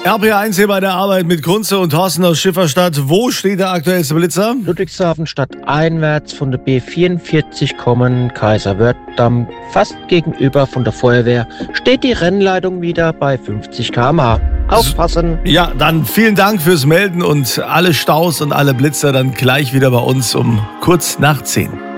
RPA1 hier bei der Arbeit mit Kunze und Thorsten aus Schifferstadt. Wo steht der aktuellste Blitzer? Ludwigshafen stadteinwärts von der B44 kommen, Kaiserwerth-Damm, fast gegenüber von der Feuerwehr, steht die Rennleitung wieder bei 50 km/h. Aufpassen! Ja, dann vielen Dank fürs Melden und alle Staus und alle Blitzer dann gleich wieder bei uns um kurz nach 10.